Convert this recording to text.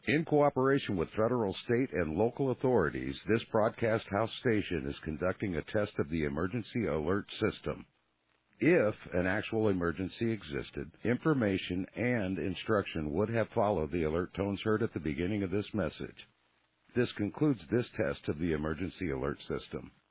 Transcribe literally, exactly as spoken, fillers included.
In cooperation with federal, state, and local authorities, this broadcast house station is conducting a test of the emergency alert system. If an actual emergency existed, information and instruction would have followed the alert tones heard at the beginning of this message. This concludes this test of the emergency alert system.